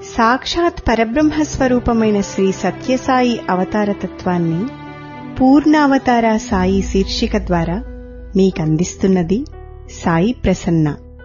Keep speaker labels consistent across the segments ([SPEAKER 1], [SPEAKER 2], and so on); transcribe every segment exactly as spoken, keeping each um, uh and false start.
[SPEAKER 1] సాక్షాత్ పరబ్రహ్మస్వరూపమైన శ్రీ సత్యసాయి అవతారతత్వాన్ని పూర్ణావతార సాయి శీర్షిక ద్వారా మీకందిస్తున్నది సాయి ప్రసన్న.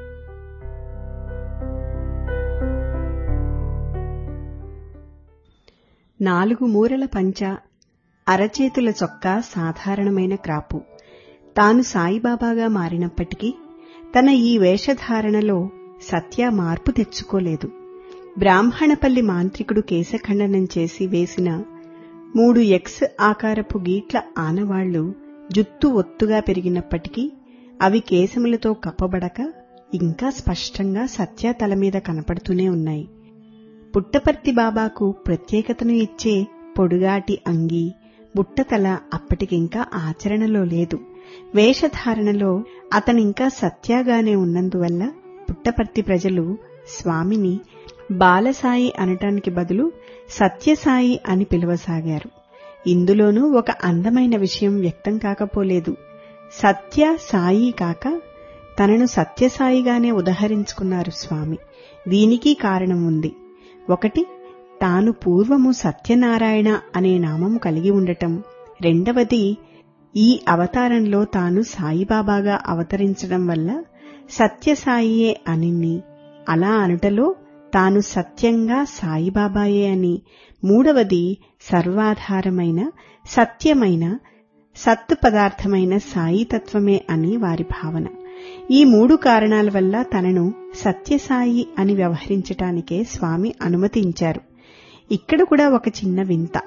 [SPEAKER 1] నాలుగు మూరల పంచ, అరచేతుల చొక్కా సాధారణమైన క్రాపు. తాను సాయిబాబాగా మారినప్పటికీ తన ఈ వేషధారణలో సత్య మార్పు తెచ్చుకోలేదు. బ్రాహ్మణపల్లి మాంత్రికుడు కేశఖండనం చేసి వేసిన మూడు ఎక్స్ ఆకారపు గీట్ల ఆనవాళ్లు జుత్తు ఒత్తుగా పెరిగినప్పటికీ అవి కేశములతో కప్పబడక ఇంకా స్పష్టంగా సత్య తల మీద కనపడుతూనే ఉన్నాయి. పుట్టపర్తి బాబాకు ప్రత్యేకతను ఇచ్చే పొడుగాటి అంగీ, బుట్టతల అప్పటికింకా ఆచరణలో లేదు. వేషధారణలో అతనింకా సత్యాగానే ఉన్నందువల్ల పుట్టపర్తి ప్రజలు స్వామిని బాలసాయి అనటానికి బదులు సత్యసాయి అని పిలవసాగారు. ఇందులోనూ ఒక అందమైన విషయం వ్యక్తం కాకపోలేదు. సత్య సాయి కాక తనను సత్యసాయిగానే ఉదహరించుకున్నారు స్వామి. దీనికి కారణం ఉంది. ఒకటి, తాను పూర్వము సత్యనారాయణ అనే నామము కలిగి ఉండటం. రెండవది, ఈ అవతారంలో తాను సాయిబాబాగా అవతరించడం వల్ల సత్యసాయియే అని, అలా అనుటలో తాను సత్యంగా సాయిబాబాయే అని. మూడవది, సర్వాధారమైన సత్యమైన సత్ పదార్థమైన సాయితత్వమే అని వారి భావన. ఈ మూడు కారణాల వల్ల తనను సత్యసాయి అని వ్యవహరించటానికే స్వామి అనుమతించారు. ఇక్కడ కూడా ఒక చిన్న వింత.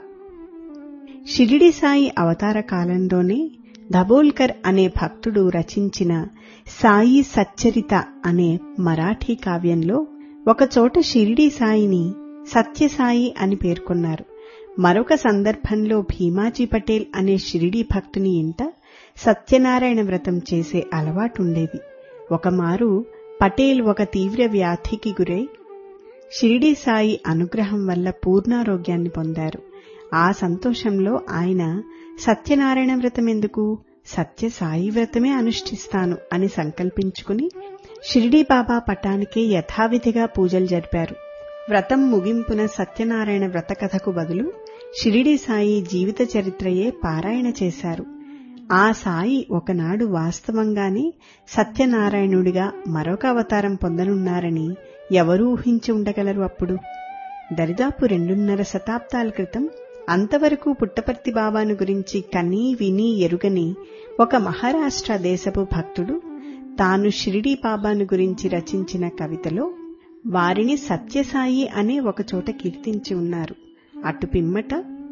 [SPEAKER 1] షిరిడి సాయి అవతార కాలంలోనే దబోల్కర్ అనే భక్తుడు రచించిన సాయి సచ్చరిత అనే మరాఠీ కావ్యంలో ఒకచోట షిరిడి సాయిని సత్యసాయి అని పేర్కొన్నారు. మరొక సందర్భంలో భీమాజీ పటేల్ అనే షిరిడి భక్తుని ఇంట సత్యనారాయణ వ్రతం చేసే అలవాటుండేది. ఒకమారు పటేల్ ఒక తీవ్ర వ్యాధికి గురై షిరిడి సాయి అనుగ్రహం వల్ల పూర్ణారోగ్యాన్ని పొందారు. ఆ సంతోషంలో ఆయన సత్యనారాయణ వ్రతం ఎందుకు, సత్యసాయి వ్రతమే అనుష్ఠిస్తాను అని సంకల్పించుకుని షిరిడీ బాబా పటానికే యథావిధిగా పూజలు జరిపారు. వ్రతం ముగింపున సత్యనారాయణ వ్రత కథకు బదులు షిరిడీ సాయి జీవిత చరిత్రయే పారాయణ చేశారు. ఆ సాయి ఒకనాడు వాస్తవంగానే సత్యనారాయణుడిగా మరొక అవతారం పొందనున్నారని ఎవరూ ఊహించి ఉండగలరు? అప్పుడు దరిదాపు రెండున్నర శతాబ్దాల క్రితం అంతవరకు పుట్టపర్తి బాబాను గురించి కనీ విని ఎరుగని ఒక మహారాష్ట్ర దేశపు భక్తుడు తాను షిరిడీ బాబాను గురించి రచించిన కవితలో వారిని సత్యసాయి అనే ఒకచోట కీర్తించి ఉన్నారు. అటు పిమ్మట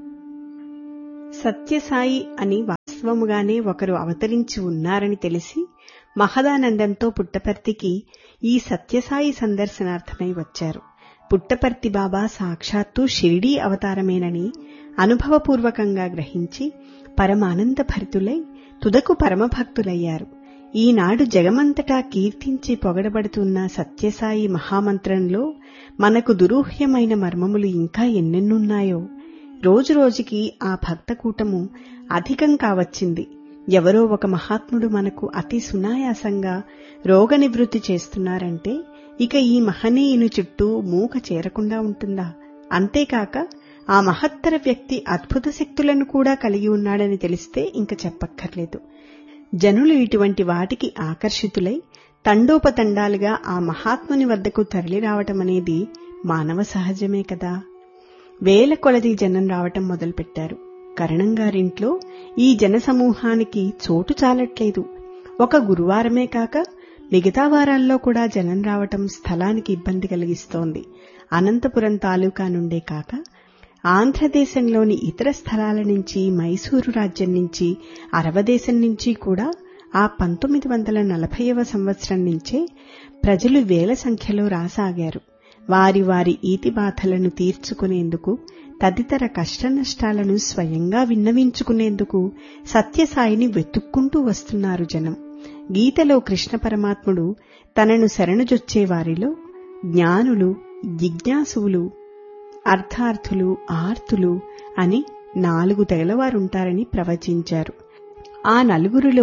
[SPEAKER 1] సత్యసాయి అని వాస్తవముగానే ఒకరు అవతరించి ఉన్నారని తెలిసి మహదానందంతో పుట్టపర్తికి ఈ సత్యసాయి సందర్శనార్థమై వచ్చారు. పుట్టపర్తి బాబా సాక్షాత్తు షిరిడీ అవతారమేనని అనుభవపూర్వకంగా గ్రహించి పరమానంద భరితులై తుదకు పరమభక్తులయ్యారు. ఈనాడు జగమంతటా కీర్తించి పొగడబడుతున్న సత్యసాయి మహామంత్రంలో మనకు దురూహ్యమైన మర్మములు ఇంకా ఎన్నెన్నున్నాయో. రోజురోజుకి ఆ భక్తకూటము అధికం కావచ్చింది. ఎవరో ఒక మహాత్ముడు మనకు అతి సునాయాసంగా రోగ నివృత్తి చేస్తున్నారంటే ఇక ఈ మహనీయుని చుట్టూ మూక చేరకుండా ఉంటుందా? అంతేకాక ఆ మహత్తర వ్యక్తి అద్భుత శక్తులను కూడా కలిగి ఉన్నాడని తెలిస్తే ఇంక చెప్పక్కర్లేదు. జనులు ఇటువంటి వాటికి ఆకర్షితులై తండోపతండాలుగా ఆ మహాత్ముని వద్దకు తరలిరావటమనేది మానవ సహజమే కదా. వేల కొలది జనం రావటం మొదలుపెట్టారు. కరణంగారింట్లో ఈ జనసమూహానికి చోటు చాలట్లేదు. ఒక గురువారమే కాక మిగతా వారాల్లో కూడా జనం రావటం స్థలానికి ఇబ్బంది కలిగిస్తోంది. అనంతపురం తాలూకా నుండే కాక ఆంధ్రదేశంలోని ఇతర స్థలాల నుంచి, మైసూరు రాజ్యం నుంచి, అరవదేశం నుంచి కూడా ఆ పంతొమ్మిది వందల నలభైవ సంవత్సరం నుంచే ప్రజలు వేల సంఖ్యలో రాసాగారు. వారి వారి ఈతిబాధలను తీర్చుకునేందుకు, తదితర కష్టనష్టాలను స్వయంగా విన్నవించుకునేందుకు సత్యసాయిని వెతుక్కుంటూ వస్తున్నారు జనం. గీతలో కృష్ణ పరమాత్ముడు తనను శరణుజొచ్చే వారిలో జ్ఞానులు, జిజ్ఞాసువులు, అర్థార్థులు, ఆర్తులు అని నాలుగు తెగలవారుంటారని ప్రవచించారు. ఆ నలుగురిలో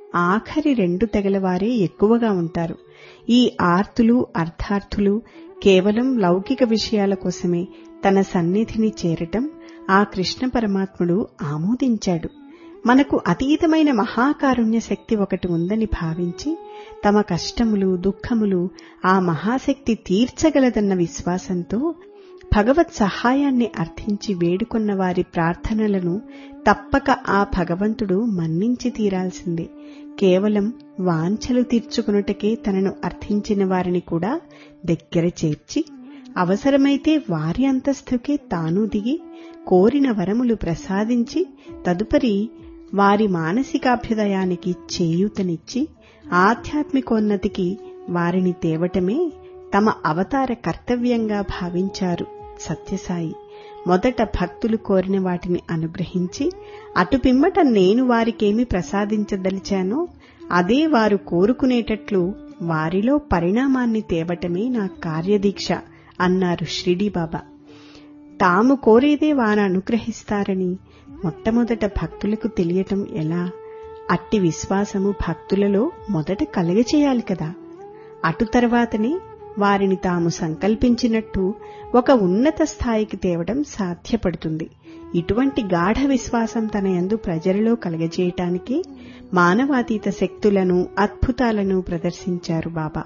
[SPEAKER 1] ఆఖరి రెండు తెగలవారే ఎక్కువగా ఉంటారు. ఈ ఆర్తులు అర్థార్థులు కేవలం లౌకిక విషయాల కోసమే తన సన్నిధిని చేరటం ఆ కృష్ణ పరమాత్ముడు ఆమోదించాడు. మనకు అతీతమైన మహాకారుణ్య శక్తి ఒకటి ఉందని భావించి తమ కష్టములు దుఃఖములు ఆ మహాశక్తి తీర్చగలదన్న విశ్వాసంతో భగవత్ సహాయాన్ని అర్థించి వేడుకొన్న వారి ప్రార్థనలను తప్పక ఆ భగవంతుడు మన్నించి తీరాల్సిందే. కేవలం వాంఛలు తీర్చుకొనుటకే తనను అర్థించిన వారిని కూడా దగ్గర చేర్చి అవసరమైతే వారి అంతస్తుకే తాను దిగి కోరిన వరములు ప్రసాదించి తదుపరి వారి మానసికాభ్యుదయానికి చేయూతనిచ్చి ఆధ్యాత్మికోన్నతికి వారిని తేవటమే తమ అవతార కర్తవ్యంగా భావించారు సత్యసాయి. మొదట భక్తులు కోరిన వాటిని అనుగ్రహించి అటుపిమ్మట నేను వారికేమి ప్రసాదించదలిచానో అదే వారు కోరుకునేటట్లు వారిలో పరిణామాన్ని తేవటమే నా కార్యదీక్ష అన్నారు షిరిడీబాబా. తాము కోరేదే వారు అనుగ్రహిస్తారని మొట్టమొదట భక్తులకు తెలియటం ఎలా? అట్టి విశ్వాసము భక్తులలో మొదట కలగచేయాలి కదా. అటు తర్వాతనే వారిని తాము సంకల్పించినట్టు ఒక ఉన్నత స్థాయికి తేవడం సాధ్యపడుతుంది. ఇటువంటి గాఢ విశ్వాసం తన యందు ప్రజలలో కలగజేయటానికి మానవాతీత శక్తులను అద్భుతాలను ప్రదర్శించారు బాబా.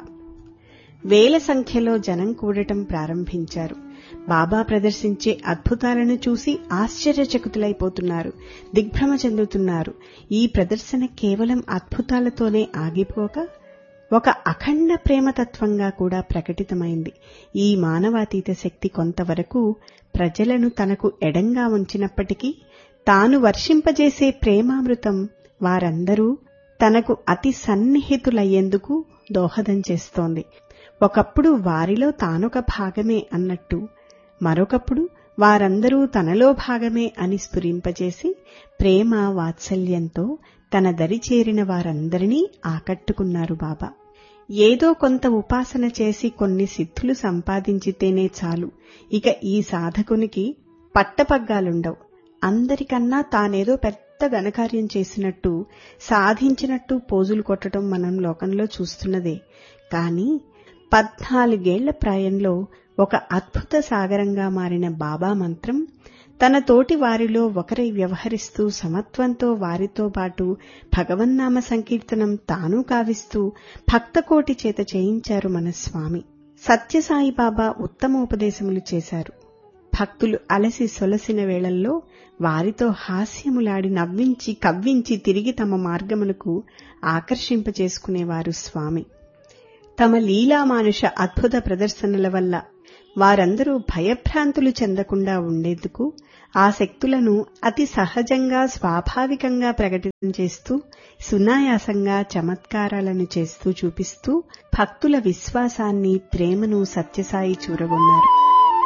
[SPEAKER 1] వేల సంఖ్యలో జనం కూడటం ప్రారంభించారు. బాబా ప్రదర్శించే అద్భుతాలను చూసి ఆశ్చర్యచకితులైపోతున్నారు, దిగ్భ్రమ చెందుతున్నారు. ఈ ప్రదర్శన కేవలం అద్భుతాలతోనే ఆగిపోక ఒక అఖండ ప్రేమతత్వంగా కూడా ప్రకటితమైంది. ఈ మానవాతీత శక్తి కొంతవరకు ప్రజలను తనకు ఎడంగా ఉంచినప్పటికీ తాను వర్షింపజేసే ప్రేమామృతం వారందరూ తనకు అతి సన్నిహితులయ్యేందుకు దోహదం చేస్తోంది. ఒకప్పుడు వారిలో తానొక భాగమే అన్నట్టు, మరొకప్పుడు వారందరూ తనలో భాగమే అని స్ఫురింపజేసి ప్రేమ వాత్సల్యంతో తన దరి చేరిన వారందరినీ ఆకట్టుకున్నారు బాబా. ఏదో కొంత ఉపాసన చేసి కొన్ని సిద్ధులు సంపాదించితేనే చాలు, ఇక ఈ సాధకునికి పట్టపగ్గాలుండవు. అందరికన్నా తానేదో పెద్ద ఘనకార్యం చేసినట్టు సాధించినట్టు పోజులు కొట్టడం మనం లోకంలో చూస్తున్నదే. కాని పద్నాలుగేళ్ల ప్రాయంలో ఒక అద్భుత సాగరంగా మారిన బాబా మంత్రం తన తోటి వారిలో ఒకరై వ్యవహరిస్తూ సమత్వంతో వారితో పాటు భగవన్నామ సంకీర్తనం తాను కావిస్తూ భక్తకోటి చేత చేయించారు మన స్వామి. సత్యసాయి బాబా ఉత్తమోపదేశములు చేశారు. భక్తులు అలసి సొలసిన వేళల్లో వారితో హాస్యములాడి నవ్వించి కవ్వించి తిరిగి తమ మార్గమునకు ఆకర్షింపచేసుకునేవారు స్వామి. తమ లీలామానుష అద్భుత ప్రదర్శనల వల్ల వారందరూ భయభ్రాంతులు చెందకుండా ఉండేందుకు ఆ శక్తులను అతి సహజంగా స్వాభావికంగా ప్రకటన చేస్తూ సునాయాసంగా చమత్కారాలను చేస్తూ చూపిస్తూ భక్తుల విశ్వాసాన్ని ప్రేమను సత్యసాయి చూరగొన్నారు.